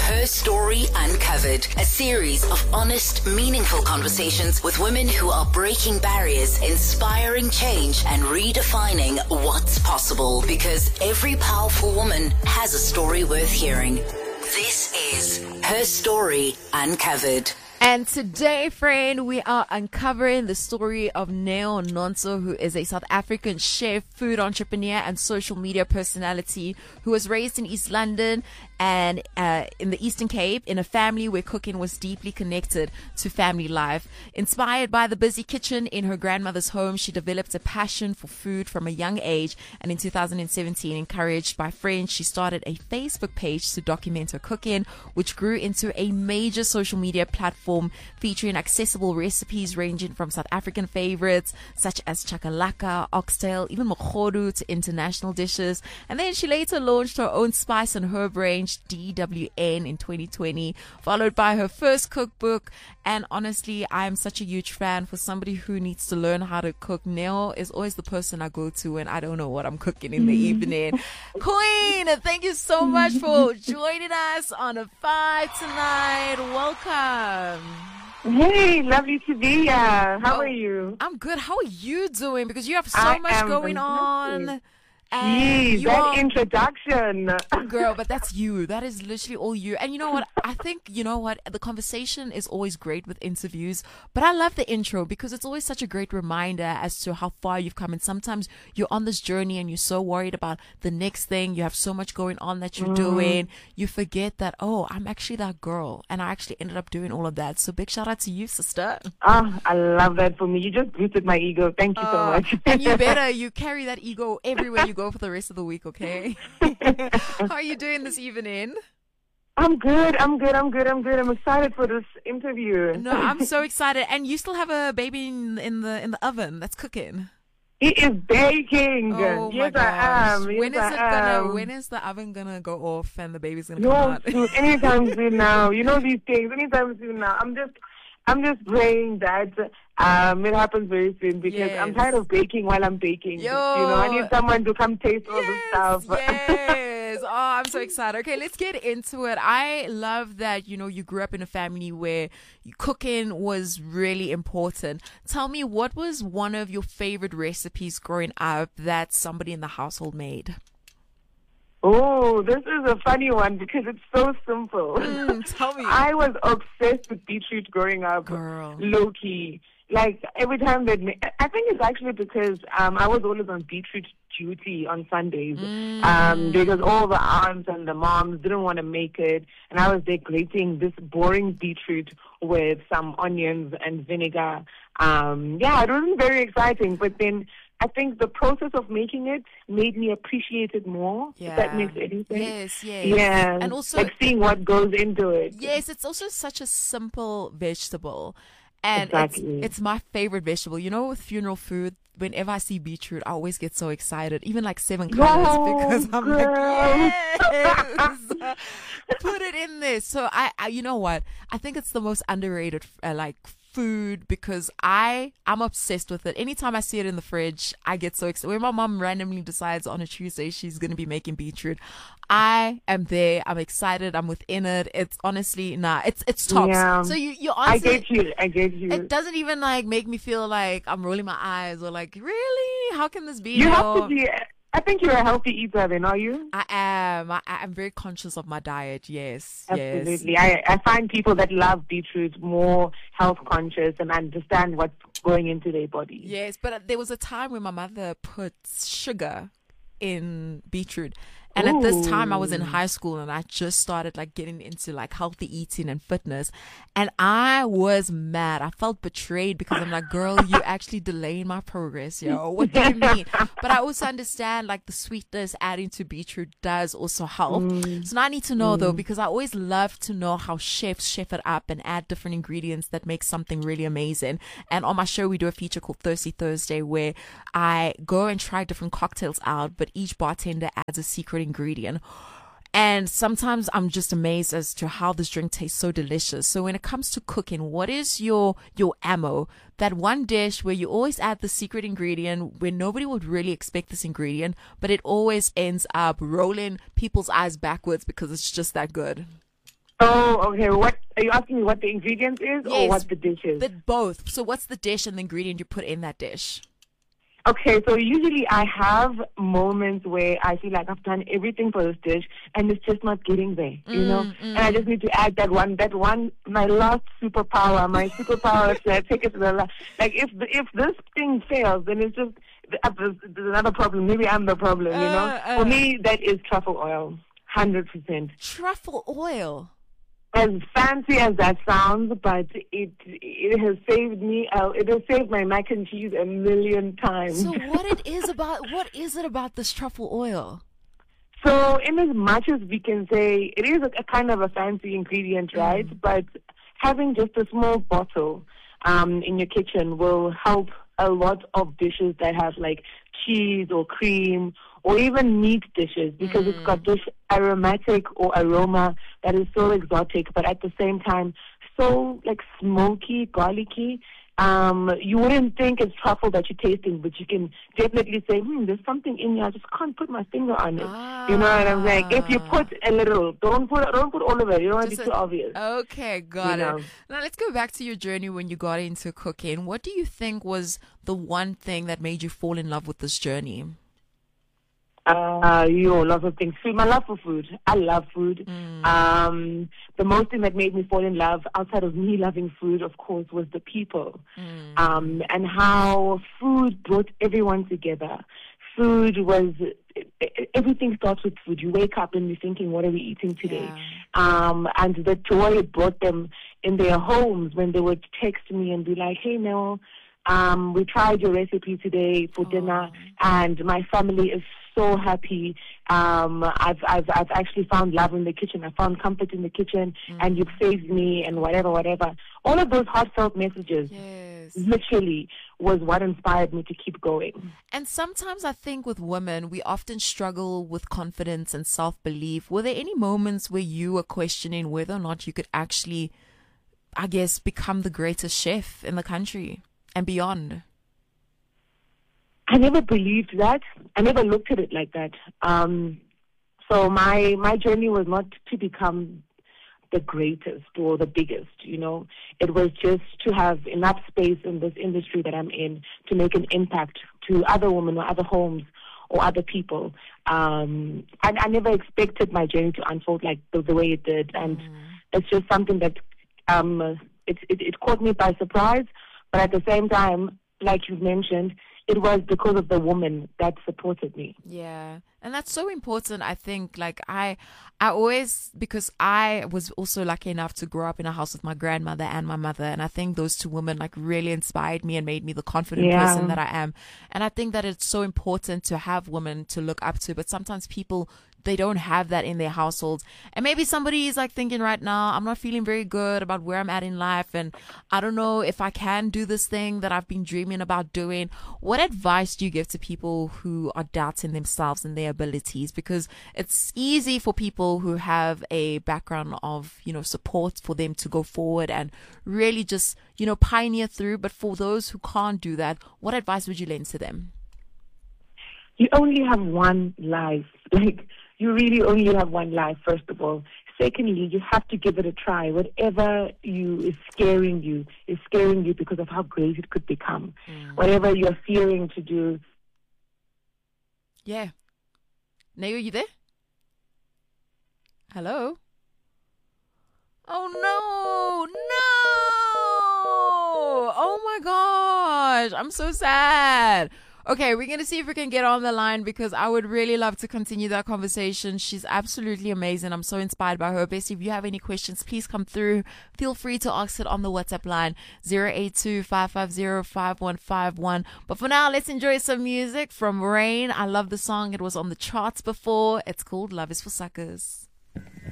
Her Story Uncovered, a series of honest, meaningful conversations with women who are breaking barriers, inspiring change, and redefining what's possible. Because every powerful woman has a story worth hearing. This is Her Story Uncovered. And today, friend, we are uncovering the story of Neo Nonso, who is a South African chef, food entrepreneur, and social media personality who was raised in East London and in the Eastern Cape in a family where cooking was deeply connected to family life. Inspired by the busy kitchen in her grandmother's home, she developed a passion for food from a young age. And in 2017, encouraged by friends, she started a Facebook page to document her cooking, which grew into a major social media platform featuring accessible recipes ranging from South African favorites such as chakalaka, oxtail, even mokhodu to international dishes. And then she later launched her own spice and herb range, DWN, in 2020, followed by her first cookbook. And honestly, I'm such a huge fan. For somebody who needs to learn how to cook, Neo is always the person I go to when I don't know what I'm cooking in the evening. Queen, thank you so much for joining us on a 5 tonight. Welcome. Hey, lovely to be here. How are you? I'm good. How are you doing? Because you have so much going on. Jeez, that introduction. Girl, but that's you. That is literally all you. And you know what? I think, the conversation is always great with interviews, but I love the intro because it's always such a great reminder as to how far you've come. And sometimes you're on this journey and you're so worried about the next thing. You have so much going on that you're doing. You forget that, I'm actually that girl. And I actually ended up doing all of that. So big shout out to you, sister. Oh, I love that for me. You just boosted my ego. Thank you so much. And you carry that ego everywhere you go for the rest of the week, okay? How are you doing this evening? I'm good. I'm excited for this interview. No, I'm so excited. And you still have a baby in the oven that's cooking. It is baking. Oh yes, my gosh. I am. Yes, When is the oven gonna go off and the baby's gonna come out? Anytime soon now. You know these things. Anytime soon now. I'm just praying that it happens very soon because I'm tired of baking while I'm baking. I need someone to come taste all the stuff. Yes. Oh, I'm so excited. Okay, let's get into it. I love that, you grew up in a family where cooking was really important. Tell me, what was one of your favorite recipes growing up that somebody in the household made? Oh, this is a funny one because it's so simple. Tell me. I was obsessed with beetroot growing up. Girl. Low-key. Like, every time I think it's actually because I was always on beetroot duty on Sundays because all the aunts and the moms didn't want to make it. And I was there grating this boring beetroot with some onions and vinegar. It wasn't very exciting. But then I think the process of making it made me appreciate it more, if that makes any sense. Yes. Yeah. And also, like seeing what goes into it. Yes, it's also such a simple vegetable. And exactly. it's my favorite vegetable. With funeral food, whenever I see beetroot, I always get so excited. Even like 7 colors because I'm like, yes, put it in this. So I you know what? I think it's the most underrated food because I'm obsessed with it. Anytime I see it in the fridge, I get so excited. When my mom randomly decides on a Tuesday she's going to be making beetroot, I am there. I'm excited. I'm within it. It's honestly, it's tops. Yeah. So you honestly, I get you. It doesn't even make me feel like I'm rolling my eyes or like, really? How can this be? You have to be. I think you're a healthy eater then, are you? I am. I'm very conscious of my diet, yes. Absolutely. Yes. I find people that love beetroot more health conscious and understand what's going into their body. Yes, but there was a time when my mother put sugar in beetroot. And at this time, I was in high school and I just started getting into healthy eating and fitness. And I was mad. I felt betrayed because I'm like, girl, you actually delaying my progress, yo. What do you mean? But I also understand the sweetness adding to beetroot does also help. So now I need to know though, because I always love to know how chefs chef it up and add different ingredients that make something really amazing. And on my show, we do a feature called Thirsty Thursday where I go and try different cocktails out, but each bartender adds a secret ingredient. And sometimes I'm just amazed as to how this drink tastes so delicious. So when it comes to cooking, what is your ammo? That one dish where you always add the secret ingredient where nobody would really expect this ingredient, but it always ends up rolling people's eyes backwards because it's just that good. Oh, okay. What are you asking me? What the ingredients is, or Yes, what the dish is? both. So what's the dish and the ingredient you put in that dish? Okay, so usually I have moments where I feel like I've done everything for this dish and it's just not getting there, you know? And I just need to add that one, my last superpower, my superpower to take it to the last. Like, if this thing fails, then it's just, there's another problem. Maybe I'm the problem, you know? For me, that is truffle oil, 100%. Truffle oil? As fancy as that sounds, but it has saved me. It has saved my mac and cheese a million times. So what is it about this truffle oil? So in as much as we can say it is a kind of a fancy ingredient, right? But having just a small bottle in your kitchen will help a lot of dishes that have like cheese or cream or even meat dishes, because it's got this aromatic or aroma that is so exotic, but at the same time so like smoky, garlicky. You wouldn't think it's truffle that you're tasting, but you can definitely say, there's something in here. I just can't put my finger on it. You know what I'm saying? If you put a little, don't put all of it. You don't want to be too obvious. Okay, got it. Now let's go back to your journey when you got into cooking. What do you think was the one thing that made you fall in love with this journey? Lots of things. Food. My love for food. I love food. The most thing that made me fall in love, outside of me loving food, of course, was the people. And how food brought everyone together. Food was, everything starts with food. You wake up and you're thinking, what are we eating today? And the joy it brought them in their homes when they would text me and be like, hey, Mel, we tried your recipe today for dinner, and my family is so happy. I've actually found love in the kitchen. I found comfort in the kitchen, and you've saved me, and whatever. All of those heartfelt messages, literally, was what inspired me to keep going. And sometimes I think with women, we often struggle with confidence and self-belief. Were there any moments where you were questioning whether or not you could actually, I guess, become the greatest chef in the country and beyond? I never believed that. I never looked at it like that. So my journey was not to become the greatest or the biggest, you know. It was just to have enough space in this industry that I'm in to make an impact to other women or other homes or other people. I never expected my journey to unfold like the way it did. And it's just something that it caught me by surprise. But at the same time, like you've mentioned, it was because of the woman that supported me. Yeah. And that's so important. I think, like, I always, because I was also lucky enough to grow up in a house with my grandmother and my mother. And I think those two women like really inspired me and made me the confident person that I am. And I think that it's so important to have women to look up to. But sometimes people, they don't have that in their households. And maybe somebody is like thinking right now, I'm not feeling very good about where I'm at in life, and I don't know if I can do this thing that I've been dreaming about doing. What advice do you give to people who are doubting themselves and their abilities? Because it's easy for people who have a background of, you know, support for them to go forward and really just, you know, pioneer through. But for those who can't do that, what advice would you lend to them? You only have one life. Like, you really only have one life, first of all. Secondly, you have to give it a try. Whatever is scaring you because of how great it could become. Whatever you're fearing to do. Yeah. Neo, you there? Hello? Oh, no. Oh, my gosh. I'm so sad. Okay, we're going to see if we can get on the line, because I would really love to continue that conversation. She's absolutely amazing. I'm so inspired by her. Basically, if you have any questions, please come through. Feel free to ask it on the WhatsApp line, 082-550-5151. But for now, let's enjoy some music from Rain. I love the song. It was on the charts before. It's called Love is for Suckers.